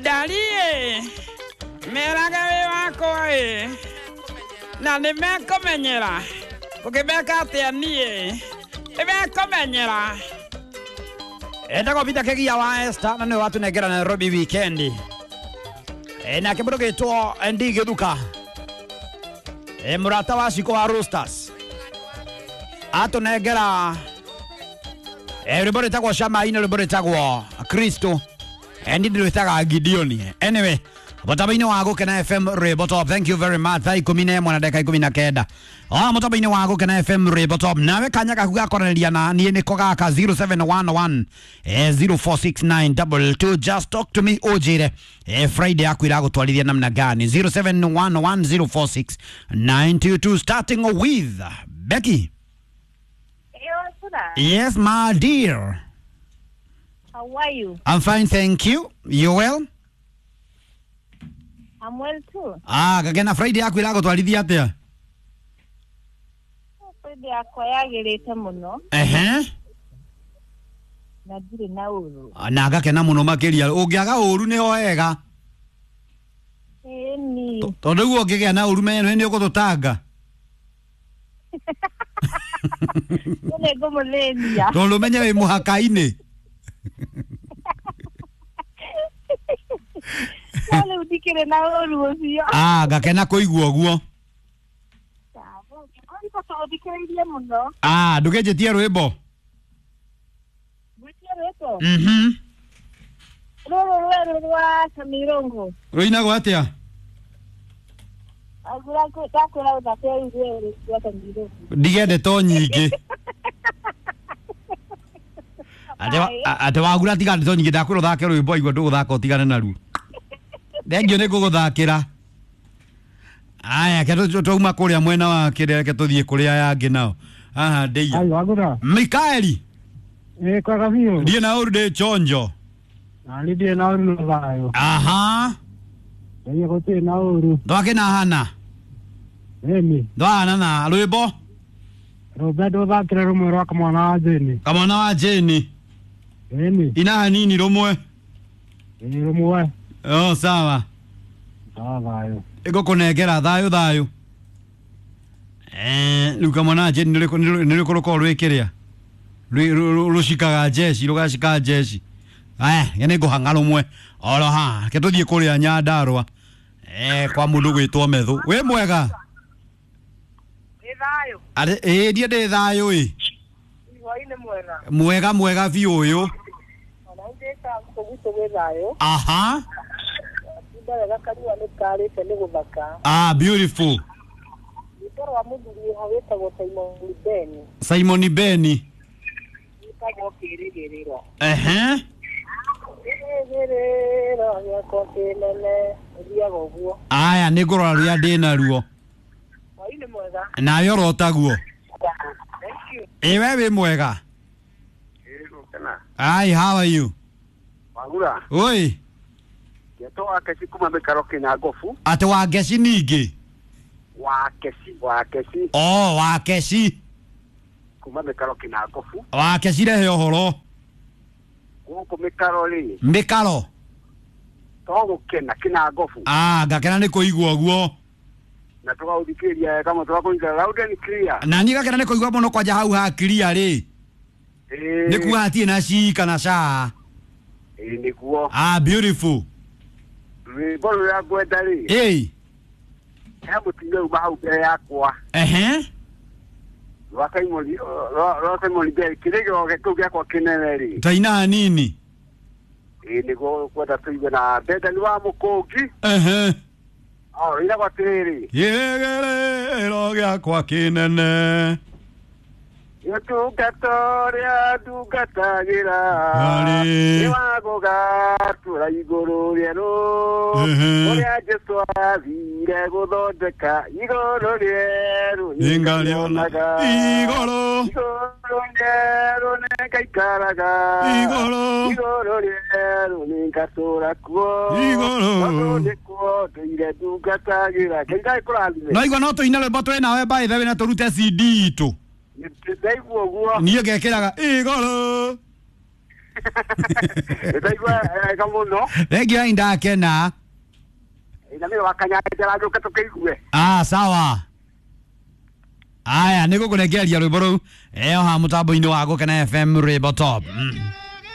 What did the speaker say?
Dalie meragawe wako na nimekomenyera ukibeka atia nie nimekomenyera Etako pita kegia wa Esther na ni watu negera Nairobi weekend na kibudo gitwo Ndige Duka murata wa Shiko wa Roosters ato negera everybody takwa shama ina everybody takwa Kristo Endi nditaga Gideoni anyway Motabaini wago kana FM Rebotop. Thank you very much. Thai kumine mwana deka 19. Motabaini wago kana FM Rebotop. Nawe kanyaka kuga korelia na ni niko gaka 0711 046922. Just talk to me ojire. Friday akwira gutwarithia namna gani 0711046922 starting with Becky. Yes my dear. How are you? I'm fine, thank you. You well? I'm well too. Kagena Friday yako ilago twalithia atia? Friday yako yagirite muno. Na ndire na uru. Na gakena muno makiria. Ungiaga uru ni hoega. Ni. Tondu guo ngigea na uru meno ni ukututanga. Ni ngomulenia. Tondu menye wi muhaka-ini. Wale udikire na uru ucio. Gakena kuigua guo. Ko udikire ile muno. Ndugejetie rwimbo. Gwitia rwimbo. Rwa Samirongo. Ruinago atia? Agura ko takora utate ile rwa Samirongo. Ndigende to nyingi. Ate wagura tigane to nyingi ndakwira uthake rwimbo igwa nduguthaka utigane naruo. Thengio ni kuguthakira. Aya keto tuma kuria mwena wa kireke tuthie kuria yangi nao. Ndeia. Ai wagura. Mikaeli. Kwa kafio. Ndiye na urde chonjo. Ndiye na uru vayo. Ndiye kote na uru. Ndwake na hana. Ndwana na rwimbo. Roberto thakira rumwe rwa kamwana wa Jeni. Kamwana wa Jeni. Ina hanini rumwe. Rumwe. Sawa. Vayo. Ego kunegera thayo. Luka mwana Jeni nilikuruko rwikiria. Rushikaga jeshi, rugashika jeshi. Yane guhanga rumwe. Oroha, ketuthie kuria Nyandarua. Kwa mundu gwitwo Methu. We mwega? Thayo. Ndiye ndi thayo Ine mwega. Mwega biu uyu. Ona ndeka kuguto thayo. Ndara kanwa ni karite ni guthaka. Beautiful. Ndoro wa muduri hawetagwo Simon Beni. Ndagwo kirigirirwa. Gerero ya kotelele ndiago guo. Aya ni ngorora ria ndina ruo. Ine mwega. Na yo rotaguo. Thank you. Ewe we mwega? Kana. Hi, how are you? Wagura. Oi. Yeto akesi kuma bekaroke na gofu. Ate wa geci ningi. Wakesi. Wakeci. Kuma bekaroke na gofu. Wakeci rehe ohoro. Guko mekaroli. Mikaro. Togo kina gofu. Gakena ni kuigua guo. Na toga udikiria kama toga kuinga loud and clear. Na ni gakena ni kuigua muno kwa hau ha clear ri. Ni kuatie na shika na sha. Ni kuo. Beautiful. Bolo ya gwenda ri. Hebu tinga ubao be yakwa. Wakaimoli be kirego gekugya kwa kineneri. Taina nini? Ni go kwenda tuiwe na beda ni wa mukogi. Ina kwa tiriri. Yegerero gya kwa kinene. Yotugatoria dugatagira. Iwago gatura igoro rero. Oria Jesu avire guthondeka igoro rero. Ingalionaga igoro. Igoro rero nekaikaraga. Igoro rero nekatura kuo. Igoro. Nekuo tuire dugatagira. Kengai kurandire. No igwa no tuine rwimbo twi nawe by the way na turute CD itu. Nitaigu guo. Niye gekiraga igoro. Itaigua kamuno. Thengia indakena. Ina mimi wakanyajira njuka tukaigue. Sawa. Aya nigukunegeria rwimbo ruu. Eyo ha mutambo-ini wa Gukena FM Rwimbo Top.